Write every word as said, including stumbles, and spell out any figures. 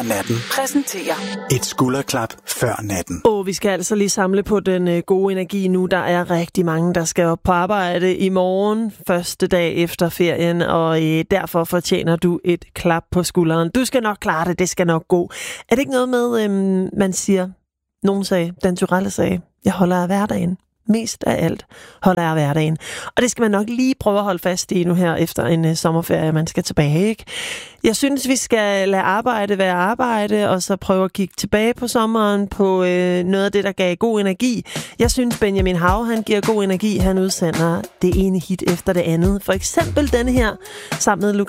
Natten præsenterer et skulderklap før natten. Åh, oh, vi skal altså lige samle på den øh, gode energi nu. Der er rigtig mange, der skal op på arbejde i morgen, første dag efter ferien, og øh, derfor fortjener du et klap på skulderen. Du skal nok klare det, det skal nok gå. Er det ikke noget med, øh, man siger, nogen sagde, Dan Turèll sagde, jeg holder af hverdagen. Mest af alt holder jeg af hverdagen. Og det skal man nok lige prøve at holde fast i nu her efter en uh, sommerferie, man skal tilbage, ikke? Jeg synes, vi skal lade arbejde være arbejde, og så prøve at kigge tilbage på sommeren på øh, noget af det, der gav god energi. Jeg synes, Benjamin Hav, han giver god energi. Han udsender det ene hit efter det andet. For eksempel denne her, sammen med Lukas